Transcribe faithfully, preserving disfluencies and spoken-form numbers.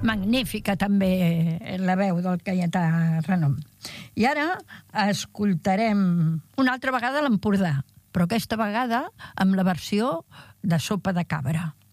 magnífica també la veu del Caietà Renom. I ara escoltarem una altra vegada l'Empordà, però aquesta vegada amb la versió de Sopa de Cabra.